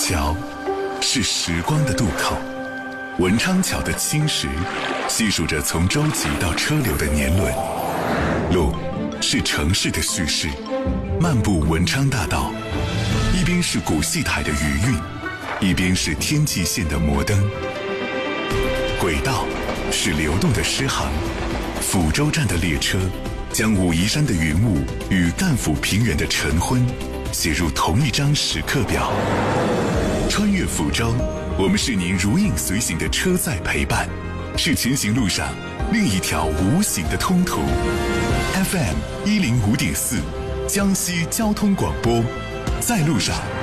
桥是时光的渡口，文昌桥的青石细数着从舟楫到车流的年轮。路是城市的叙事，漫步文昌大道，一边是古戏台的余韵，一边是天际线的摩登。轨道是流动的诗行，抚州站的列车将武夷山的云雾与赣抚平原的晨昏写入同一张时刻表。穿越抚州，我们是您如影随形的车载陪伴，是前行路上另一条无形的通途。FM 105.4，江西交通广播，在路上。